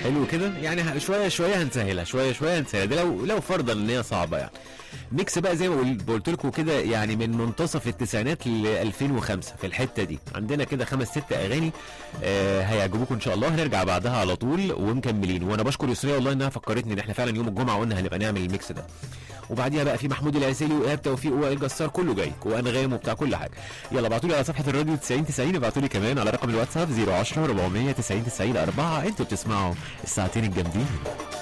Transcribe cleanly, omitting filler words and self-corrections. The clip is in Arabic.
حلو كده يعني، شويه شويه هنسهلها، شويه شويه هنسهلها، ده لو فرضا ان هي صعبه يعني. ميكس بقى زي ما قلت لكم كده، يعني من منتصف التسعينات ل 2005 في الحته دي، عندنا كده 5 6 اغاني هيعجبوكم ان شاء الله. هنرجع بعدها على طول ومكملين، وانا بشكر يسرية والله انها فكرتني ان احنا فعلا يوم الجمعه قلنا هنبقى نعمل الميكس ده. وبعديها بقى في محمود العسيلي وايهاب توفيق ووائل جسار، كله جاي، وانغام وبتاع كل حاجه. يلا ابعتوا لي على صفحه الراديو 9090، ابعتوا لي كمان على رقم الواتساب 010 490 90 4. انتوا بتسمعوا الساعتين الجامدين.